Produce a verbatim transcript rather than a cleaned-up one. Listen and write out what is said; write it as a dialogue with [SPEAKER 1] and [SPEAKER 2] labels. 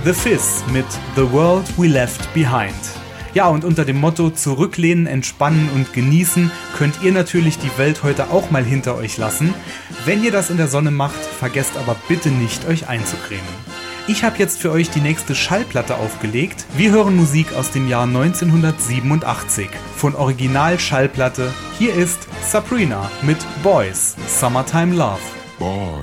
[SPEAKER 1] The Fizz mit The World We Left Behind. Ja, und unter dem Motto zurücklehnen, entspannen und genießen könnt ihr natürlich die Welt heute auch mal hinter euch lassen. Wenn ihr das in der Sonne macht, vergesst aber bitte nicht, euch einzucremen. Ich habe jetzt für euch die nächste Schallplatte aufgelegt. Wir hören Musik aus dem Jahr neunzehnhundertsiebenundachtzig. Von Original-Schallplatte. Hier ist Sabrina mit Boys, Summertime Love.
[SPEAKER 2] Boys.